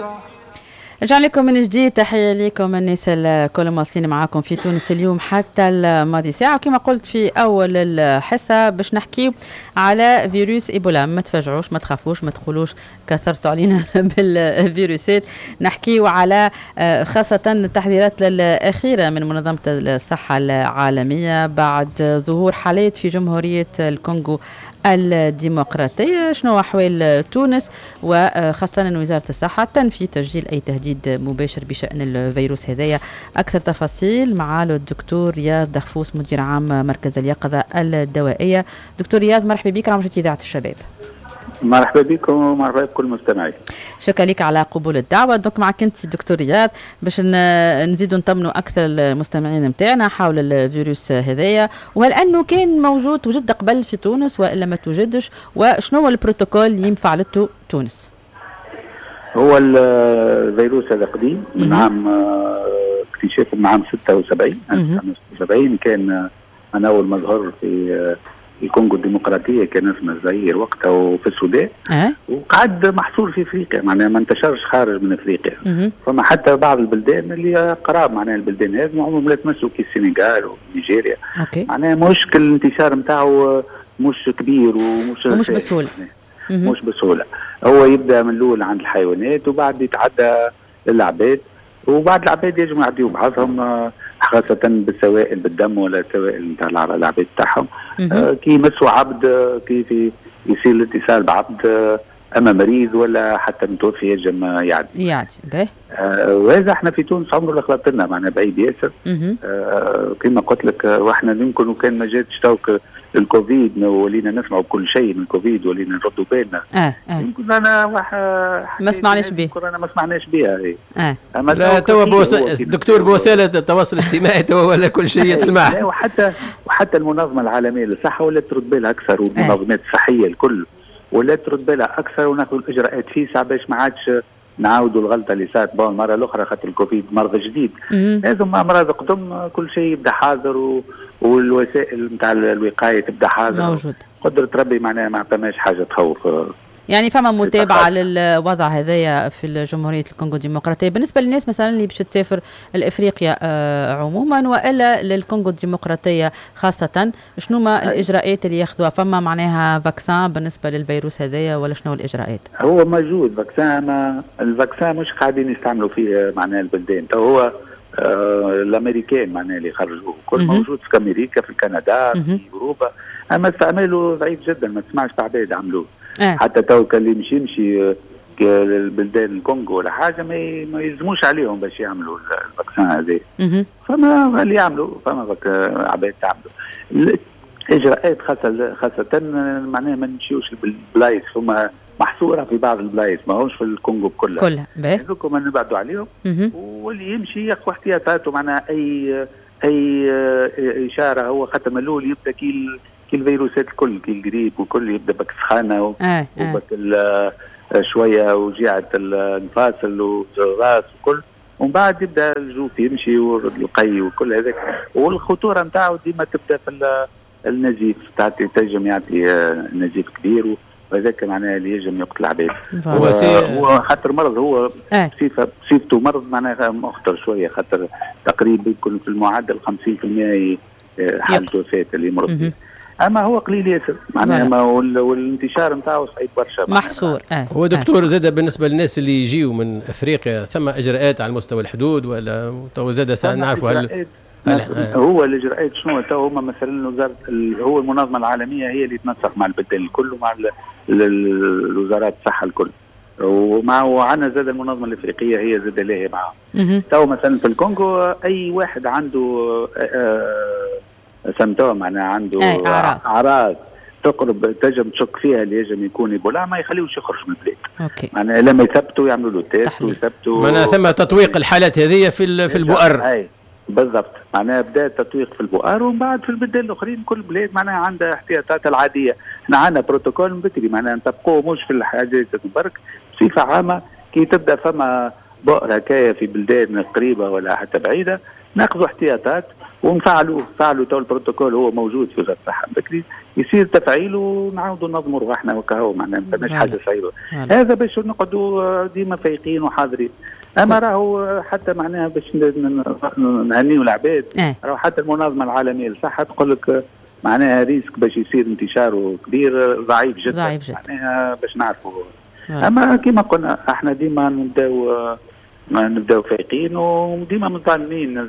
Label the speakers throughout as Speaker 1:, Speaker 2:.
Speaker 1: رجع لكم من جديد. تحية لكم الناس الكل مواصلين معاكم في تونس اليوم حتى الماضي ساعة. وكما قلت في أول الحصة باش نحكي على فيروس إيبولا. ما تفاجعوش، ما تخافوش، ما تقولوش كثرتوا علينا بالفيروسات. نحكي على خاصة التحذيرات الأخيرة من منظمة الصحة العالمية بعد ظهور حالات في جمهورية الكونغو الديمقراطية. شنو أحوال تونس وخاصة أن وزارة الصحة تنفي تسجيل أي تهديد مباشر بشأن الفيروس هذايا. أكثر تفاصيل مع الدكتور رياض دخفوس مدير عام مركز اليقظة الدوائية. دكتور رياض مرحبا بك على موجة إذاعة الشباب.
Speaker 2: مرحبا بكم ومرحبا بكل مستمعي.
Speaker 1: شكرا لك على قبول الدعوة. دوك معك انت دكتور رياض باش نزيدوا نطمنوا اكثر المستمعين نتاعنا حول الفيروس هذايا، وهل انه كان وجد قبل في تونس والا ما توجدش، وشنو هو البروتوكول اللي ينفع له تونس؟
Speaker 2: هو الفيروس هذا قديم من عام اكتشافه من عام 76 كان انا اول ما ظهر في الكونغو الديمقراطية كان اسمه الزئير وقتها وفي السودان وقعد محصور في افريقيا، معناها ما انتشرش خارج من افريقيا. فما حتى بعض البلدان اللي قراب معناها البلدان هذه عمرهم لا تمسوا كي السنغال ونيجيريا، معناها مشكل الانتشار نتاعو مش كبير ومش
Speaker 1: بسهولة.
Speaker 2: مش بسهولة. هو يبدا من الاول عند الحيوانات وبعد يتعدى للعباد، وبعد العباد يجمع يعديوا بعضهم خاصة بالسوائل بالدم ولا السوائل نتاع العباد تاعهم. كي يمسوا عبد كيف يصير الاتصال بعبد اما مريض ولا حتى متوفي يجم يعدي به. وهذا احنا في تونس عمره اللي خلط لنا معناها بعيد ياسر. كما قلت لك واحنا يمكن وكان ما جاتش توك الكوفيد ولينا نسمعوا كل شيء من الكوفيد ولينا نردوا بالنا. يمكن انا
Speaker 1: ما سمعناش به.
Speaker 2: انا ما سمعناش بها هي.
Speaker 3: لا توا الدكتور بوسائل التواصل الاجتماعي توا ولا كل شيء تسمع.
Speaker 2: وحتى المنظمة العالمية للصحة ولا ترد بالها اكثر، والمنظمات الصحية الكل ولا ترد بالها اكثر، وناخذ الاجراءات فيسع باش ما عادش نعاودوا الغلطه اللي صارت المره الاخرى خاطر الكوفيد مرض جديد. لازم امراض قدم كل شيء يبدا حاضر والوسائل نتاع الوقايه تبدا حاضر
Speaker 1: موجود.
Speaker 2: قدرة ربي معناها ما عطاناش حاجه تخوف.
Speaker 1: يعني فما متابعة للوضع هذايا في جمهورية الكونغو الديمقراطية بالنسبة للناس مثلا اللي باش تسافر لإفريقيا عموما وإلا للكونغو الديمقراطية خاصة، شنو ما الإجراءات اللي ياخذوها؟ فما معناها فاكسان بالنسبة للفيروس هذايا ولا شنو الإجراءات؟
Speaker 2: هو موجود فاكسان، الفاكسان مش قاعدين يستعملوا فيه معناها البلدان. هو الامريكان معناها اللي خرجوه كل موجود في امريكا في كندا في اوروبا، اما استعماله ضعيف جدا، ما تسمعش تعبيد عملوه. حتى تو كان اللي يمشي للبلدان الكونغو ولا حاجه ما يلزموش عليهم باش يعملوا الفاكسان هذا. فما اللي يعملوا فما عباد تعملوا الاجراءات خاصه معناها ما نمشيوش بالبلايص، هما محصوره في بعض البلايص ما هوش في الكونغو كلها هذوكم نبعدوا عليهم. واللي يمشي ياخذ احتياطاته، معناها اي اشاره هو ختم الاول يبدا كي الفيروسات الكل كي الجريب وكل يبدا بك سخانه وبك شويه وجيعه المفاصل والراس وكل، ومن بعد يبدا الجوف يمشي والقي وكل هذاك. والخطوره نتاعو ديما تبدا في النزيف، تنجم يعطي نزيف كبير وهذاك معناها اللي ينجم يقتل العباد. هو خاطر مرض، هو صفته مرض معناها مخطر شويه، خاطر تقريبا يكون في المعدل 50% حالة وفاة اللي يمرض به. اما هو قليل ياسر معناها والانتشار نتاعو صعيب برشا
Speaker 1: محصور.
Speaker 3: هو دكتور زاد بالنسبه للناس اللي يجيوا من افريقيا ثم اجراءات على مستوى الحدود ولا تو زاد نعرفوا هل
Speaker 2: هو الاجراءات شنو؟ تو هما مثلا وزاره هو المنظمه العالميه هي اللي تنسق مع البلدان الكل ومع الوزارات الصحه الكل، وعندنا زاد المنظمه الافريقيه هي زاد لاهيه معاهم. تو مثلا في الكونغو اي واحد عنده سمتوم معناها عنده اعراض تقرب تنجم تشك فيها اللي ينجم يكون ايبولا ما يخليوش يخرج من البلاد. معناها لما يثبتوا يعملوا له تيست ويثبتوا
Speaker 3: معناها ثم تطويق الحالات هذه في البؤر.
Speaker 2: بالضبط، معناها بدا التطويق في البؤر ومن بعد في البلدان الاخرين كل بلاد معناها عندها احتياطات العاديه. احنا عندنا بروتوكول بكري معناها نطبقوه مش في الحاجات برك، بصفه عامه كي تبدا فما بؤر هكايا في بلدان قريبه ولا حتى بعيده ناخذوا احتياطات ونفعلوا تو البروتوكول هو موجود في وزاره الصحه بكري يصير تفعيله ونعاودوا ننظموا رواحنا وكهو معناها ما فماش حاجه صعيبه. هذا باش نقعدوا ديما فايقين وحاضرين. اما راهو حتى معناها باش نهنيوا العباد راهو حتى المنظمه العالميه للصحه تقول لك معناها ريسك باش يصير انتشاره كبير ضعيف جدا معناها باش نعرفوا. اما كما قلنا احنا ديما نبداو فايقين وديما مطمئنين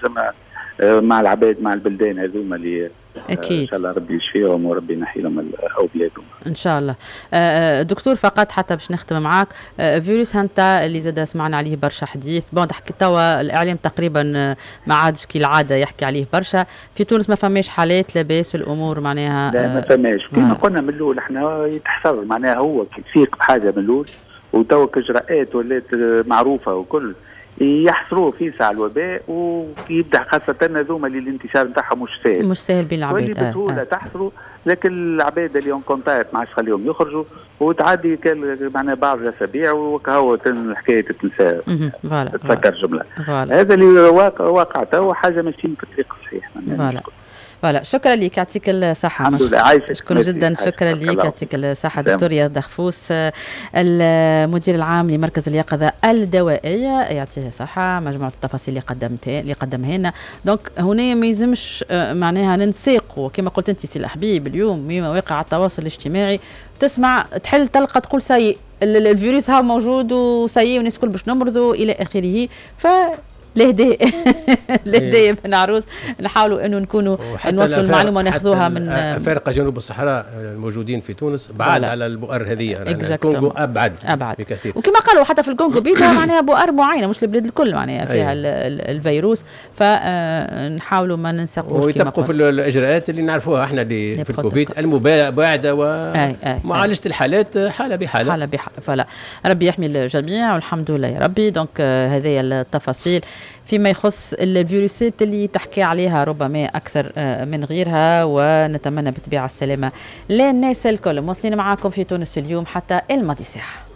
Speaker 2: مع العباد مع البلدان هذوما اللي
Speaker 1: اكيد
Speaker 2: ان شاء الله ربي يشفيهم وربي ينحي لهم اولادهم
Speaker 1: ان شاء الله. دكتور فقط حتى باش نختم معاك، فيروس هانتا اللي زاد سمعنا عليه برشا حديث، بون تحكي توا الاعلام تقريبا ما عادش كالعاده يحكي عليه برشا. في تونس ما فماش حالات لاباس الامور معناها؟
Speaker 2: لا ما فماش كما قلنا من الاول احنا يتحسر معناها هو كيفيق بحاجه من الاول وتوا كاجراءات ولات معروفه وكل يحصروه في ساعة الوباء ويبدا خاصة هذوما اللي الانتشار نتاعهم مش سهل
Speaker 1: بين العباد
Speaker 2: واللي بسهولة تحصروا، لكن العباد اللي اون كونتاكت ما عادش خليهم يخرجوا وتعدي معناها بعض الاسابيع وكهو الحكايه تنسى تتفكر جمله. هذا اللي واقع تو حاجه ماشي في الطريق الصحيح.
Speaker 1: فوالا شكرا لك يعطيك الصحة.
Speaker 2: الحمد لله عايشك.
Speaker 1: شكرا جدا شكرا لك يعطيك الصحة دكتور رياض دخفوس المدير العام لمركز اليقظة الدوائية يعطيه صحة. مجموعة التفاصيل اللي قدمها لنا. دونك هنا ما يلزمش معناها ننساقوا كما قلت انت سي الحبيب اليوم مواقع التواصل الاجتماعي تسمع تحل تلقى تقول سي الفيروس ها موجود وسي والناس الكل باش نمرضوا الى اخره. لهداء لهداء بن عروس نحاولوا انه نكونوا نوصلوا المعلومه وناخذوها من
Speaker 3: افارقه جنوب الصحراء الموجودين في تونس بعد على البؤر هذه يعني الكونغو ابعد
Speaker 1: بكثير. وكما قالوا حتى في الكونغو بيتا معناها بؤر معينه مش البلاد الكل معناها فيها الفيروس، فنحاولوا ما ننسقوش
Speaker 3: ويتبقوا في الاجراءات اللي نعرفوها احنا اللي في الكوفيد المباعده ومعالجه الحالات حاله بحاله.
Speaker 1: فلا ربي يحمي الجميع والحمد لله يا ربي. دونك هذه التفاصيل فيما يخص الفيروسات اللي تحكي عليها ربما أكثر من غيرها، ونتمنى بطبيعة السلامة للناس الكل. مواصلين معاكم في تونس اليوم حتى الماضي ساعة.